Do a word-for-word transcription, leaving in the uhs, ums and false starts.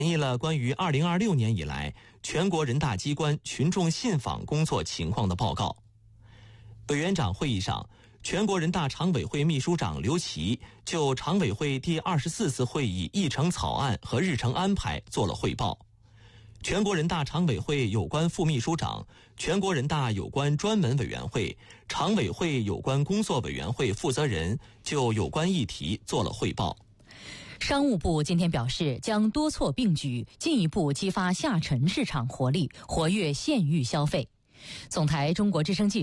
议了关于二零二六年以来全国人大机关群众信访工作情况的报告。委员长会议上，全国人大常委会秘书长刘奇就常委会第二十四次会议议程草案和日程安排做了汇报。全国人大常委会有关副秘书长、全国人大有关专门委员会、常委会有关工作委员会负责人就有关议题做了汇报。 商务部今天表示，将多措并举，进一步激发下沉市场活力，活跃县域消费。总台中国之声记者